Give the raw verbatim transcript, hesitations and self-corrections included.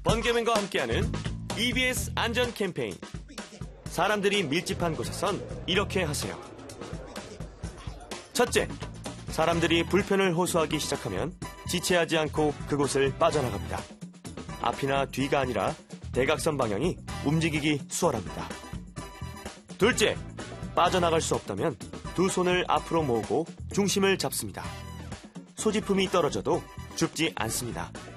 번개맨과 함께하는 이비에스 안전 캠페인. 사람들이 밀집한 곳에선 이렇게 하세요. 첫째, 사람들이 불편을 호소하기 시작하면 지체하지 않고 그곳을 빠져나갑니다. 앞이나 뒤가 아니라 대각선 방향이 움직이기 수월합니다. 둘째, 빠져나갈 수 없다면 두 손을 앞으로 모으고 중심을 잡습니다. 소지품이 떨어져도 줍지 않습니다.